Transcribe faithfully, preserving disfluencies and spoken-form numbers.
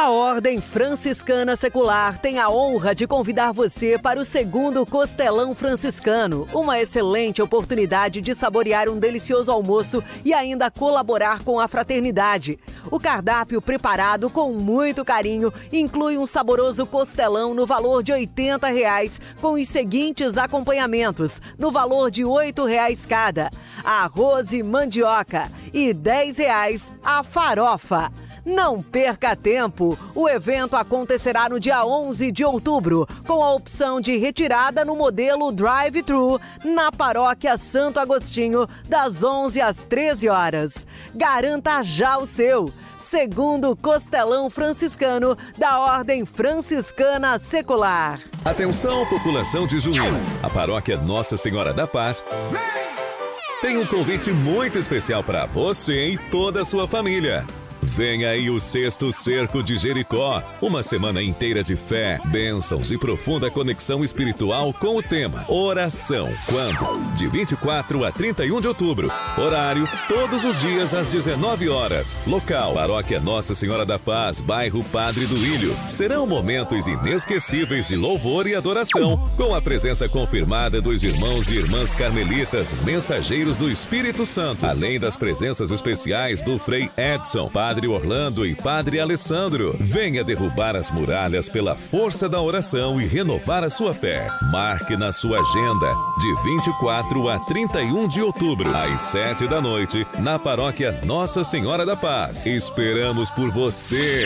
A Ordem Franciscana Secular tem a honra de convidar você para o segundo Costelão Franciscano, uma excelente oportunidade de saborear um delicioso almoço e ainda colaborar com a fraternidade. O cardápio preparado com muito carinho inclui um saboroso costelão no valor de oitenta reais, com os seguintes acompanhamentos, no valor de oito reais cada: arroz e mandioca e dez reais a farofa. Não perca tempo! O evento acontecerá no dia onze de outubro, com a opção de retirada no modelo drive-thru, na Paróquia Santo Agostinho, das onze às treze horas. Garanta já o seu! Segundo Costelão Franciscano da Ordem Franciscana Secular. Atenção, população de Juína! A Paróquia Nossa Senhora da Paz tem um convite muito especial para você e toda a sua família. Vem aí o sexto Cerco de Jericó, uma semana inteira de fé, bênçãos e profunda conexão espiritual com o tema Oração. Quando? De vinte e quatro a trinta e um de outubro. Horário, todos os dias às dezenove horas. Local, Paróquia Nossa Senhora da Paz, bairro Padre do Ilho. Serão momentos inesquecíveis de louvor e adoração, com a presença confirmada dos irmãos e irmãs carmelitas, mensageiros do Espírito Santo, além das presenças especiais do Frei Edson, Padre Orlando e Padre Alessandro. Venha derrubar as muralhas pela força da oração e renovar a sua fé. Marque na sua agenda, de vinte e quatro a trinta e um de outubro, às sete da noite, na Paróquia Nossa Senhora da Paz. Esperamos por você!